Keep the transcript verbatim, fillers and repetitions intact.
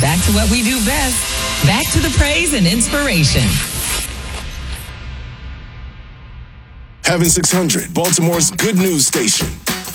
back to what we do best. Back to the praise and inspiration. Heaven six hundred, Baltimore's good news station.